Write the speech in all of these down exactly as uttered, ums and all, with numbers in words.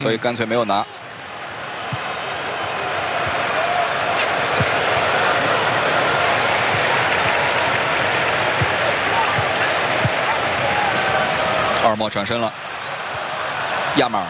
所以干脆没有拿。奥尔莫转身了，亚马尔。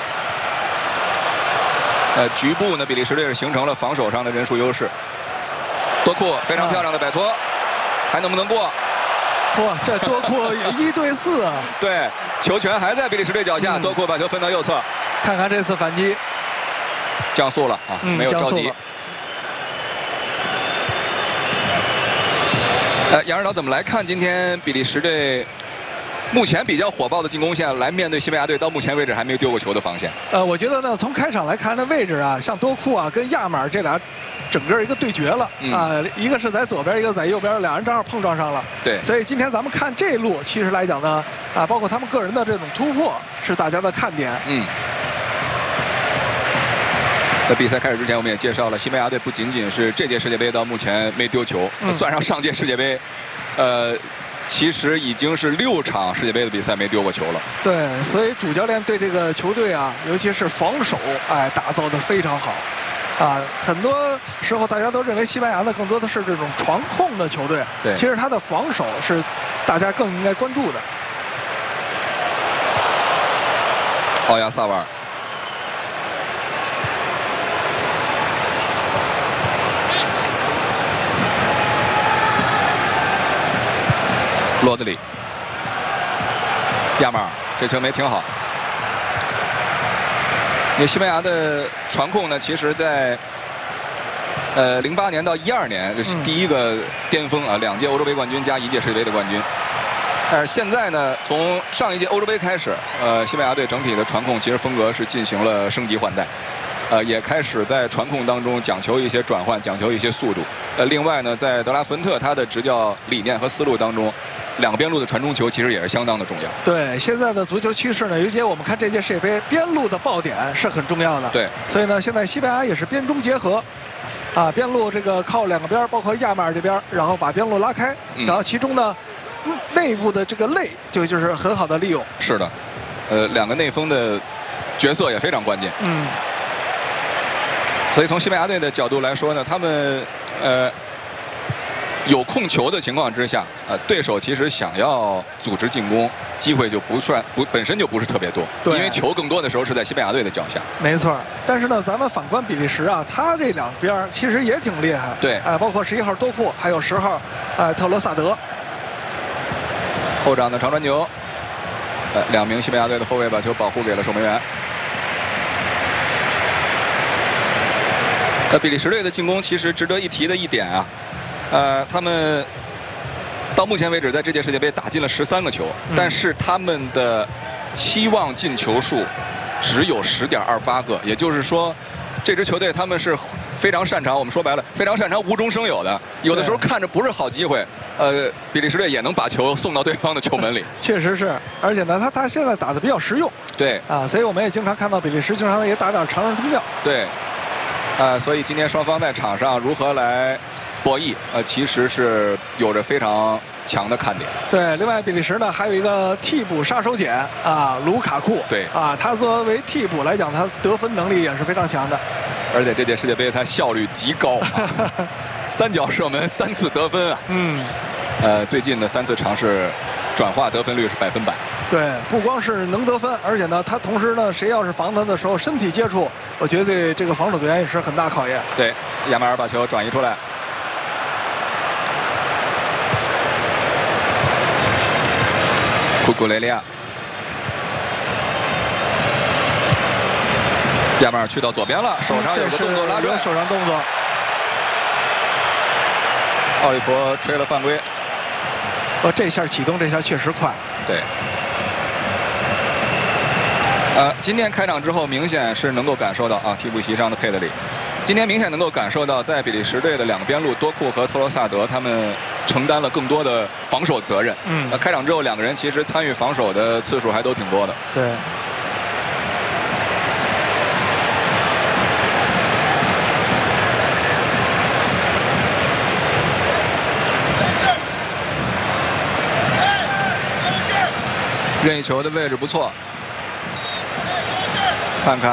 呃，局部呢，比利时队是形成了防守上的人数优势。多库非常漂亮的摆脱，还能不能过？ 哇，这多库一对四啊！ 对，球权还在比利时队脚下，嗯、多库把球分到右侧。 看看这次反击， 降速了啊，嗯、没有着急。呃，杨指导怎么来看今天比利时队目前比较火爆的进攻线来面对西班牙队到目前为止还没有丢过球的防线？ 呃，我觉得呢，从开场来看，这位置啊，像多库啊跟亚马尔这俩。整个一个对决了啊、嗯呃，一个是在左边，一个在右边，俩人正好碰撞上了。 对， 所以今天咱们看这路，其实来讲呢，啊，包括他们个人的这种突破，是大家的看点。 嗯。在比赛开始之前，我们也介绍了，西班牙队不仅仅是这届世界杯到目前没丢球，嗯、算上上届世界杯，呃，其实已经是六场世界杯的比赛没丢过球了。 对，所以主教练对这个球队啊，尤其是防守，哎，打造的非常好。啊，很多时候大家都认为西班牙呢更多的是这种传控的球队， 对， 其实他的防守是大家更应该关注的。 奥亚萨瓦尔，罗德里，亚马尔，这球没停好。因为西班牙的传控呢，其实在呃零八年到一二年，这是第一个巅峰啊，两届欧洲杯冠军加一届世界杯的冠军。但是现在呢，从上一届欧洲杯开始，呃，西班牙队整体的传控其实风格是进行了升级换代，呃，也开始在传控当中讲求一些转换，讲求一些速度。呃，另外呢，在德拉福恩特他的执教理念和思路当中，两个边路的传中球其实也是相当的重要。 对，现在的足球趋势呢，尤其我们看这届世界杯，边路的爆点是很重要的。 对， 所以呢，现在西班牙也是边中结合，啊，边路这个靠两个边，包括亚马尔这边，然后把边路拉开， 嗯、 然后其中呢，嗯、内部的这个内就就是很好的利用。 是的，呃，两个内锋的角色也非常关键。 嗯。 所以从西班牙队的角度来说呢，他们呃。有控球的情况之下，呃，对手其实想要组织进攻，机会就不算不本身就不是特别多， 对， 因为球更多的时候是在西班牙队的脚下。 没错，但是呢，咱们反观比利时啊，他这两边其实也挺厉害。 对， 哎、呃，包括十一号多库，还有十号，呃，特罗萨德。 后场的长传球，呃，两名西班牙队的后卫把球保护给了守门员。呃，比利时队的进攻其实值得一提的一点啊。呃，他们到目前为止在这届世界杯打进了十三个球，嗯、但是他们的期望进球数只有十点二八个，也就是说，这支球队他们是非常擅长，我们说白了，非常擅长无中生有的。有的时候看着不是好机会，呃，比利时队也能把球送到对方的球门里。 确实是，而且呢，他他现在打的比较实用。 对啊，所以我们也经常看到比利时经常也打点长传中吊。 对，啊，所以今天双方在场上如何来博弈，呃，其实是有着非常强的看点。 对，另外比利时呢还有一个替补杀手锏啊，卢卡库。 对啊，他作为替补来讲，他得分能力也是非常强的。 而且这届世界杯他效率极高，啊、三脚射门三次得分啊。 嗯。 呃，最近的三次尝试转化得分率是百分百。 对，不光是能得分，而且呢，他同时呢，谁要是防他的时候身体接触，我觉得对这个防守队员也是很大考验。 对，亚马尔把球转移出来。库库雷利亚，亚马尔去到左边了，手上有个动作拉拽， 手上动作。 奥利弗吹了犯规。 哦，这下启动，这下确实快。 对。呃，今天开场之后，明显是能够感受到啊，替补席上的佩德里，今天明显能够感受到，在比利时队的两个边路，多库和特罗萨德他们承担了更多的防守责任。 嗯。 呃，开场之后，两个人其实参与防守的次数还都挺多的。 对。任意球的位置不错。 看看。